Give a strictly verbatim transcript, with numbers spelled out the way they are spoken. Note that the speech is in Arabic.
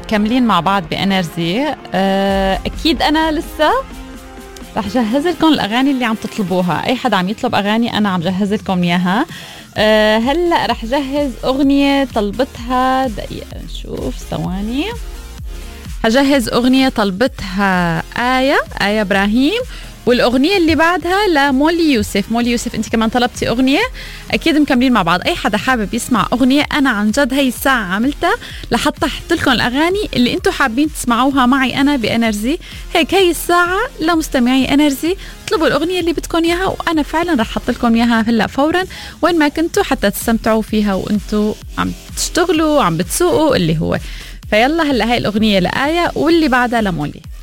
مكملين مع بعض بانرجي. أه اكيد انا لسه رح جهز لكم الاغاني اللي عم تطلبوها. اي حدا عم يطلب اغاني انا عم جهز لكم اياها. أه هلا رح جهز اغنيه طلبتها، دقيقه نشوف ثواني. هجهز اغنيه طلبتها آية آية إبراهيم، والأغنية اللي بعدها لمولي يوسف. مولي يوسف أنت كمان طلبتي أغنية، أكيد مكملين مع بعض. أي حدا حابب يسمع أغنية أنا عن جد هاي الساعة عملتها لحتى أحط لكم الأغاني اللي أنتوا حابين تسمعوها معي أنا بإنرجي. هيك هاي الساعة لمستمعي إنرجي اطلبوا الأغنية اللي بدكم إياها وأنا فعلا رح أحط لكم إياها هلأ فورا وين ما كنتوا حتى تستمتعوا فيها وأنتوا عم تشتغلوا عم بتسوقوا اللي هو. فيلا هلأ هاي الأغنية لآية واللي بعدها لمولي.